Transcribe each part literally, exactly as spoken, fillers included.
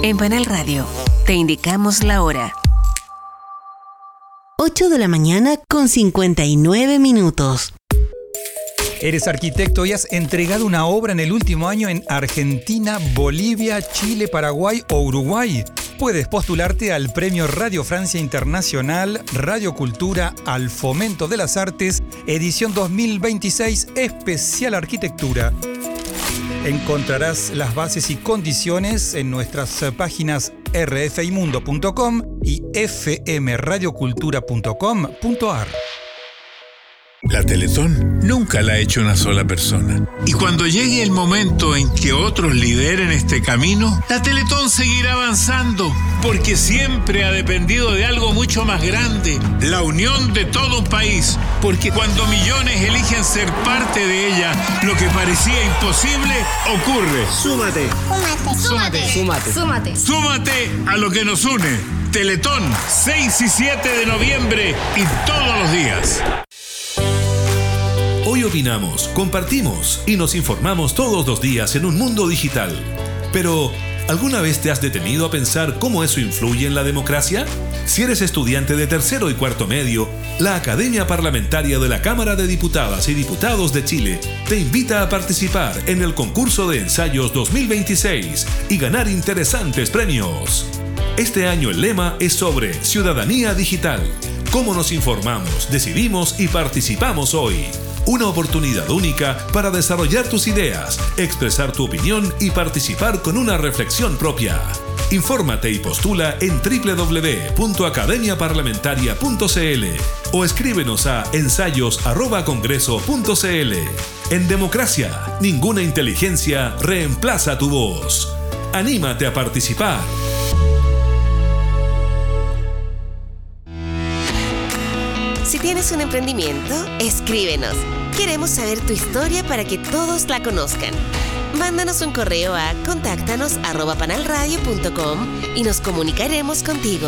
En Panal Radio, te indicamos la hora. ocho de la mañana con cincuenta y nueve minutos. Eres arquitecto y has entregado una obra en el último año en Argentina, Bolivia, Chile, Paraguay o Uruguay. Puedes postularte al Premio Radio Francia Internacional Radio Cultura al Fomento de las Artes, edición dos mil veintiséis, especial arquitectura. Encontrarás las bases y condiciones en nuestras páginas erre efe i mundo punto com y efe eme radio cultura punto com punto a erre. La Teletón nunca la ha hecho una sola persona. Y cuando llegue el momento en que otros lideren este camino, la Teletón seguirá avanzando, porque siempre ha dependido de algo mucho más grande, la unión de todo un país. Porque cuando millones eligen ser parte de ella, lo que parecía imposible ocurre. Súmate. Súmate. Súmate. Súmate. Súmate a lo que nos une. Teletón, seis y siete de noviembre y todos los días. Hoy opinamos, compartimos y nos informamos todos los días en un mundo digital. Pero, ¿alguna vez te has detenido a pensar cómo eso influye en la democracia? Si eres estudiante de tercero y cuarto medio, la Academia Parlamentaria de la Cámara de Diputadas y Diputados de Chile te invita a participar en el concurso de ensayos dos mil veintiséis y ganar interesantes premios. Este año el lema es sobre ciudadanía digital. ¿Cómo nos informamos, decidimos y participamos hoy? Una oportunidad única para desarrollar tus ideas, expresar tu opinión y participar con una reflexión propia. Infórmate y postula en doble u doble u doble u punto academia parlamentaria punto c l o escríbenos a ensayos arroba congreso punto c l. En democracia, ninguna inteligencia reemplaza tu voz. ¡Anímate a participar! Si tienes un emprendimiento, escríbenos. Queremos saber tu historia para que todos la conozcan. Mándanos un correo a contáctanos arroba panalradio punto com y nos comunicaremos contigo.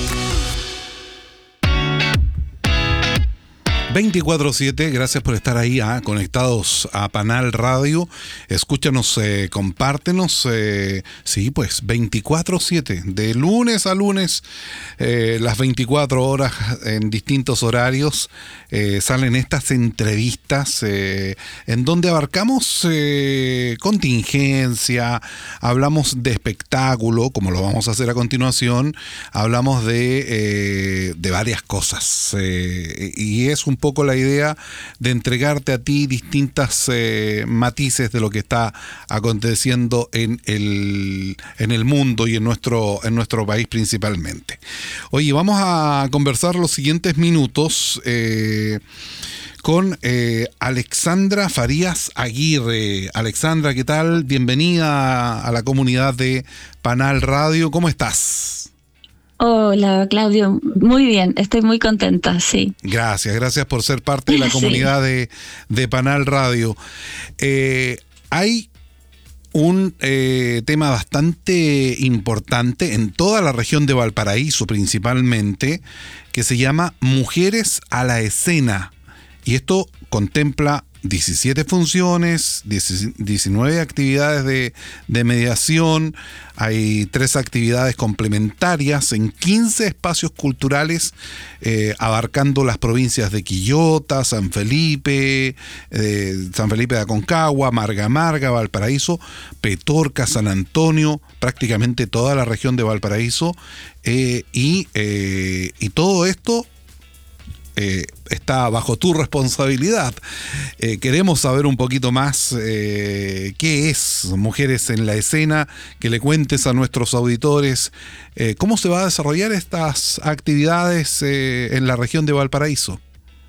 veinticuatro siete, gracias por estar ahí, ah, conectados a Panal Radio. Escúchanos, eh, compártenos. Eh, sí, pues veinticuatro siete, de lunes a lunes, eh, las veinticuatro horas en distintos horarios, eh, salen estas entrevistas eh, en donde abarcamos eh, contingencia, hablamos de espectáculo, como lo vamos a hacer a continuación, hablamos de, eh, de varias cosas. Eh, y es un poco la idea de entregarte a ti distintas eh, matices de lo que está aconteciendo en el, en el mundo y en nuestro, en nuestro país principalmente. Oye, vamos a conversar los siguientes minutos eh, con eh, Alexandra Farías Aguirre. Alexandra, ¿qué tal? Bienvenida a la comunidad de Panal Radio. ¿Cómo estás? Hola, Claudio. Muy bien, estoy muy contenta, sí. Gracias, gracias por ser parte de la comunidad sí. de, de Panal Radio. Eh, hay un eh, tema bastante importante en toda la región de Valparaíso principalmente, que se llama Mujeres a la Escena. Y esto contempla diecisiete funciones, diecinueve actividades de, de mediación, hay tres actividades complementarias en quince espacios culturales eh, abarcando las provincias de Quillota, San Felipe, eh, San Felipe de Aconcagua, Marga Marga, Valparaíso, Petorca, San Antonio, prácticamente toda la región de Valparaíso eh, y, eh, y todo esto Eh, está bajo tu responsabilidad. Eh, queremos saber un poquito más eh, qué es Mujeres en la Escena, que le cuentes a nuestros auditores eh, cómo se va a desarrollar estas actividades eh, en la región de Valparaíso.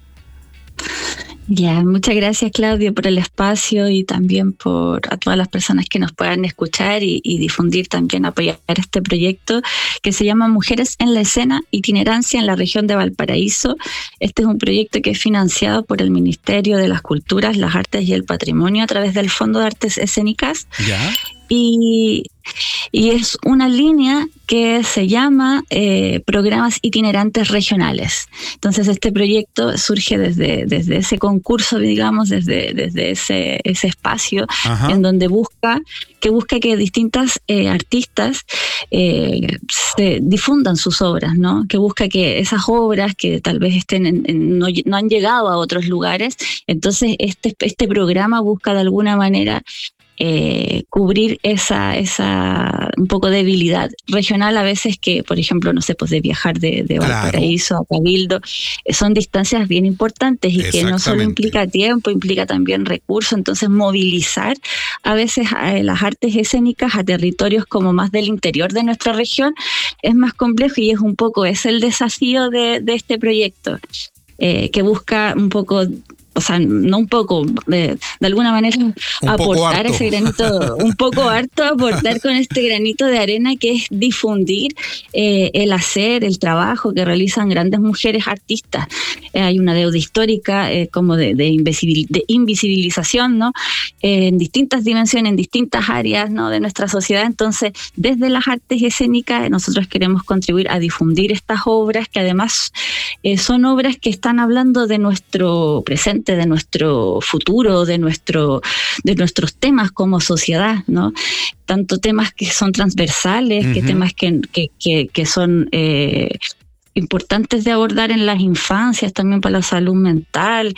Ya, muchas gracias, Claudio, por el espacio y también por a todas las personas que nos puedan escuchar y, y difundir, también apoyar este proyecto que se llama Mujeres en la Escena, itinerancia en la región de Valparaíso. Este es un proyecto que es financiado por el Ministerio de las Culturas, las Artes y el Patrimonio a través del Fondo de Artes Escénicas. ¿Ya? Y, y es una línea que se llama eh, Programas Itinerantes Regionales. Entonces este proyecto surge desde, desde ese concurso, digamos, desde, desde ese, ese espacio, ajá, en donde busca que busca que distintas eh, artistas eh, se difundan sus obras, ¿no? Que busca que esas obras que tal vez estén en, en, no, no han llegado a otros lugares, entonces este, este programa busca de alguna manera Eh, cubrir esa, esa un poco debilidad regional a veces que, por ejemplo, no sé, pues de viajar de, de Valparaíso a Cabildo, eh, son distancias bien importantes y que no solo implica tiempo, implica también recursos, entonces movilizar a veces a las artes escénicas a territorios como más del interior de nuestra región es más complejo y es un poco, es el desafío de, de este proyecto, eh, que busca un poco... O sea, no un poco, de, de alguna manera un aportar ese granito, un poco harto, aportar con este granito de arena que es difundir eh, el hacer, el trabajo que realizan grandes mujeres artistas. Eh, hay una deuda histórica eh, como de, de, invisibil, de invisibilización, ¿no? Eh, en distintas dimensiones, en distintas áreas, ¿no?, de nuestra sociedad. Entonces, desde las artes escénicas, nosotros queremos contribuir a difundir estas obras que además eh, son obras que están hablando de nuestro presente, de nuestro futuro, de nuestro, de nuestros temas como sociedad, ¿no? Tanto temas que son transversales, uh-huh, que temas que, que, que, que son eh, importantes de abordar en las infancias, también para la salud mental,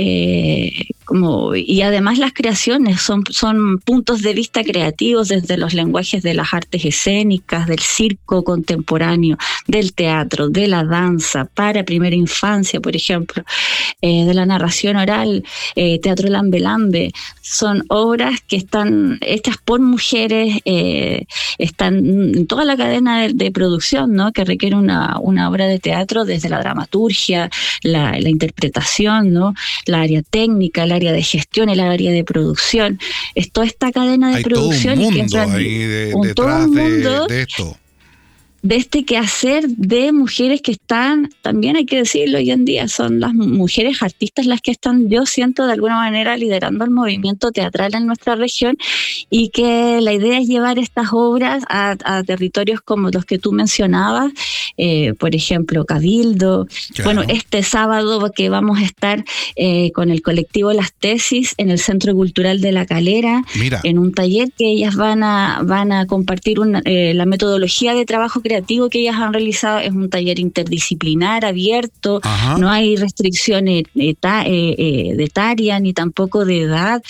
eh, como, y además las creaciones son, son puntos de vista creativos desde los lenguajes de las artes escénicas, del circo contemporáneo, del teatro, de la danza, para primera infancia, por ejemplo, eh, de la narración oral, eh, teatro lambe lambe. Son obras que están hechas por mujeres, eh, están en toda la cadena de, de producción, ¿no?, que requiere una, una obra de teatro, desde la dramaturgia, la, la interpretación, ¿no?, la área técnica, la área de gestión, el área de producción. Es toda esta cadena de hay producción. Todo un mundo y que ahí de, un, detrás todo de, mundo, de esto. De este quehacer de mujeres que están, también hay que decirlo hoy en día, son las mujeres artistas las que están, yo siento, de alguna manera liderando el movimiento teatral en nuestra región, y que la idea es llevar estas obras a, a territorios como los que tú mencionabas, eh, por ejemplo, Cabildo. Claro. Bueno, este sábado que vamos a estar eh, con el colectivo Las Tesis en el Centro Cultural de La Calera, Mira. en un taller que ellas van a, van a compartir una, eh, la metodología de trabajo creativo que ellas han realizado. Es un taller interdisciplinar, abierto. Ajá. No hay restricciones eta, eh, eh, de etaria ni tampoco de edad.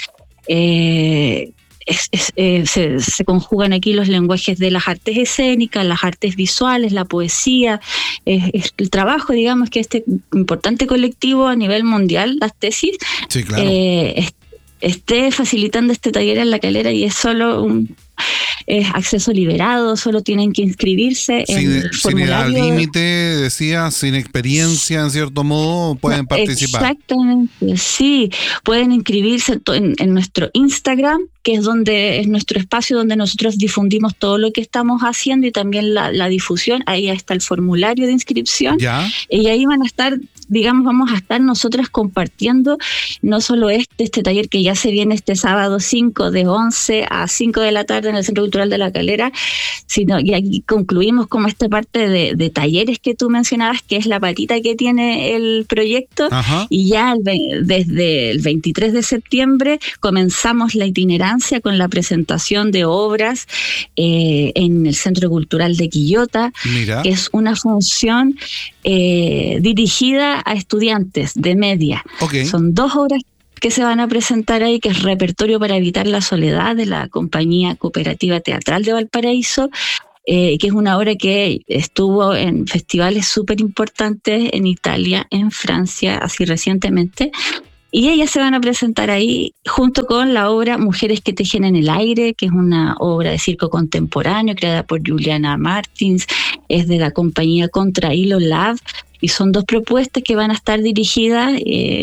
Eh, es, es, eh, se, se conjugan aquí los lenguajes de las artes escénicas, las artes visuales, la poesía, eh, es el trabajo, digamos, que este importante colectivo a nivel mundial, Las Tesis, sí, claro. eh, est- esté facilitando este taller en La Calera, y es solo un es acceso liberado, solo tienen que inscribirse sin, en el formulario. Sin edad límite, decía, sin experiencia, en cierto modo, pueden no, participar. Exactamente, sí, pueden inscribirse en, en nuestro Instagram, que es donde es nuestro espacio donde nosotros difundimos todo lo que estamos haciendo y también la, la difusión. Ahí está el formulario de inscripción. ¿Ya? Y ahí van a estar, digamos, vamos a estar nosotras compartiendo no solo este, este taller que ya se viene este sábado cinco, de once a cinco de la tarde en el Centro Cultural de La Calera, sino y aquí concluimos como esta parte de, de talleres que tú mencionabas, que es la patita que tiene el proyecto. Ajá. Y ya el, desde el veintitrés de septiembre comenzamos la itinerancia con la presentación de obras eh, en el Centro Cultural de Quillota. Mira. Que es una función eh, dirigida a estudiantes de media. Okay. Son dos obras que se van a presentar ahí, que es Repertorio para evitar la soledad, de la Compañía Cooperativa Teatral de Valparaíso, eh, que es una obra que estuvo en festivales súper importantes en Italia, en Francia, así recientemente. Y ellas se van a presentar ahí junto con la obra Mujeres que tejen en el aire, que es una obra de circo contemporáneo creada por Juliana Martins, es de la compañía Contra Hilo Lab, y son dos propuestas que van a estar dirigidas eh,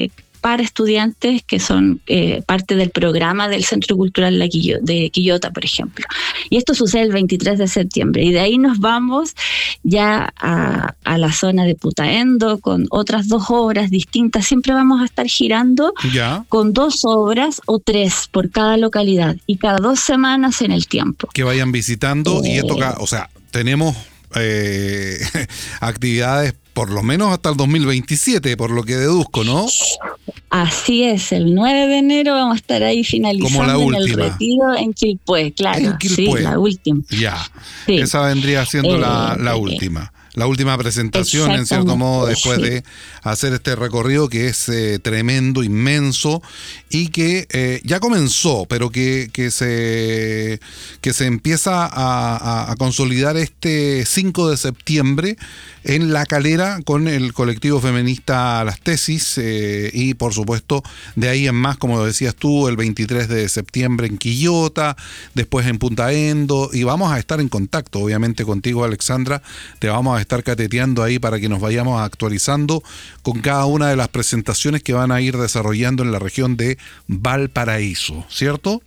para estudiantes que son eh, parte del programa del Centro Cultural de Quillota, de Quillota, por ejemplo. Y esto sucede el veintitrés de septiembre. Y de ahí nos vamos ya a, a la zona de Putaendo con otras dos obras distintas. Siempre vamos a estar girando ya. con dos obras o tres por cada localidad y cada dos semanas en el tiempo. Que vayan visitando eh, y esto, o sea, tenemos eh, actividades por lo menos hasta el dos mil veintisiete, por lo que deduzco, ¿no? Así es, el nueve de enero vamos a estar ahí finalizando en el retiro en Quilpué, claro. En Quilpué. Sí, la última. Ya, sí. Esa vendría siendo eh, la, la eh, última. La última presentación, en cierto modo, después sí. de hacer este recorrido que es eh, tremendo, inmenso, y que eh, ya comenzó, pero que, que, se, que se empieza a, a, a consolidar este cinco de septiembre en La Calera con el colectivo feminista Las Tesis, eh, y por supuesto de ahí en más, como decías tú, el veintitrés de septiembre en Quillota, después en Putaendo, y vamos a estar en contacto, obviamente, contigo, Alexandra. Te vamos a estar cateteando ahí para que nos vayamos actualizando con cada una de las presentaciones que van a ir desarrollando en la región de Valparaíso, ¿cierto?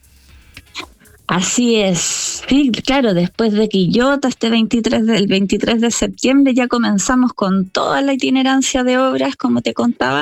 Así es, sí, claro, después de Quillota, este veintitrés del veintitrés de septiembre ya comenzamos con toda la itinerancia de obras, como te contaba,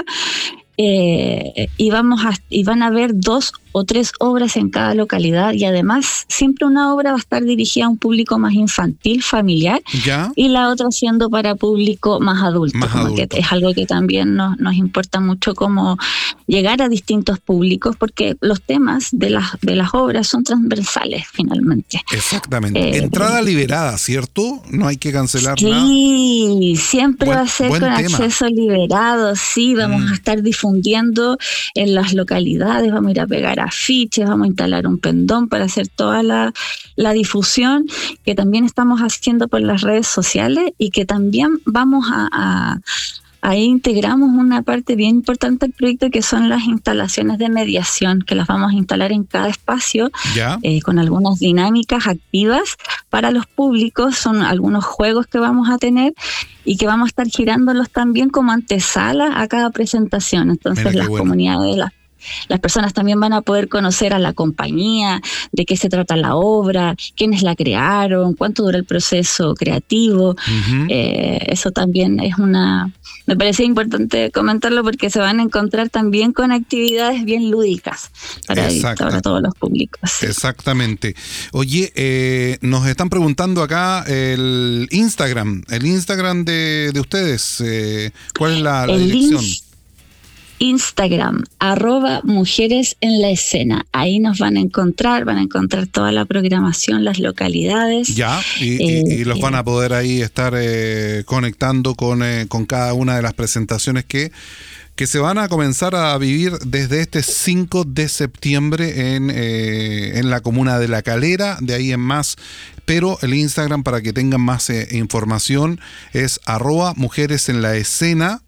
eh, y vamos a, y van a haber dos o tres obras en cada localidad, y además siempre una obra va a estar dirigida a un público más infantil, familiar, ¿ya? Y la otra siendo para público más adulto, más como adulto. Que es algo que también nos, nos importa mucho, como llegar a distintos públicos, porque los temas de las de las obras son transversales finalmente. Exactamente. Eh, Entrada liberada, ¿cierto? No hay que cancelar sí, nada. Sí, siempre buen, va a ser con tema. acceso liberado, sí, vamos mm. a estar difundiendo en las localidades, vamos a ir a pegar afiches, vamos a instalar un pendón para hacer toda la, la difusión que también estamos haciendo por las redes sociales, y que también vamos a, a ahí integramos una parte bien importante del proyecto, que son las instalaciones de mediación, que las vamos a instalar en cada espacio, eh, con algunas dinámicas activas para los públicos. Son algunos juegos que vamos a tener y que vamos a estar girándolos también como antesala a cada presentación. Entonces las bueno. comunidades, las Las personas también van a poder conocer a la compañía, de qué se trata la obra, quiénes la crearon, cuánto dura el proceso creativo. Uh-huh. Eh, eso también es una... Me parece importante comentarlo, porque se van a encontrar también con actividades bien lúdicas para, para todos los públicos. Sí. Exactamente. Oye, eh, nos están preguntando acá el Instagram, el Instagram de, de ustedes. Eh, ¿Cuál es la, la dirección? Ins- Instagram, arroba Mujeres en la Escena. Ahí nos van a encontrar, van a encontrar toda la programación, las localidades. Ya, y, eh, y, y los van a poder ahí estar eh, conectando con, eh, con cada una de las presentaciones que, que se van a comenzar a vivir desde este cinco de septiembre en, eh, en la comuna de La Calera, de ahí en más. Pero el Instagram, para que tengan más eh, información, es arroba Mujeres en la Escena.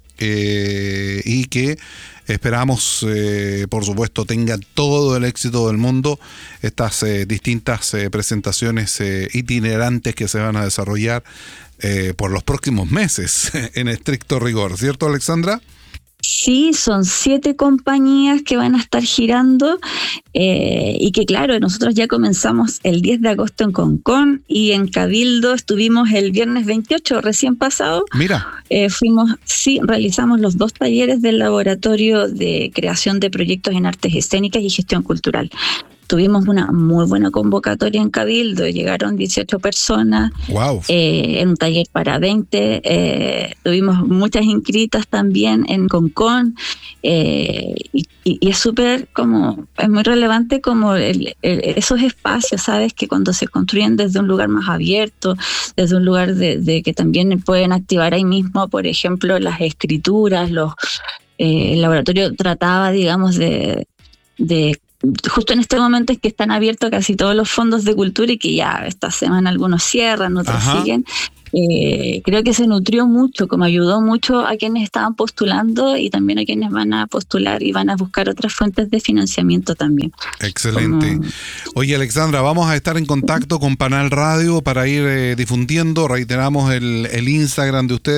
Eh, y que esperamos, eh, por supuesto, tengan todo el éxito del mundo estas eh, distintas eh, presentaciones eh, itinerantes que se van a desarrollar eh, por los próximos meses, en estricto rigor, ¿cierto, Alexandra? Sí, son siete compañías que van a estar girando, eh, y que claro, nosotros ya comenzamos el diez de agosto en Concón, y en Cabildo estuvimos el viernes veintiocho, recién pasado. Mira. Eh, fuimos, sí, realizamos los dos talleres del laboratorio de creación de proyectos en artes escénicas y gestión cultural. Tuvimos una muy buena convocatoria en Cabildo, llegaron dieciocho personas, wow. eh, en un taller para veinte, eh, tuvimos muchas inscritas también en Concón, eh, y, y es súper como, es muy relevante como el, el, esos espacios, ¿sabes? Que cuando se construyen desde un lugar más abierto, desde un lugar de, de que también pueden activar ahí mismo, por ejemplo, las escrituras, los eh, el laboratorio trataba, digamos, de... de justo en este momento es que están abiertos casi todos los fondos de cultura, y que ya esta semana algunos cierran, otros Ajá. siguen. Eh, creo que se nutrió mucho, como ayudó mucho a quienes estaban postulando y también a quienes van a postular y van a buscar otras fuentes de financiamiento también. Excelente. Como... Oye, Alexandra, vamos a estar en contacto con Panal Radio para ir eh, difundiendo. Reiteramos el, el Instagram de ustedes.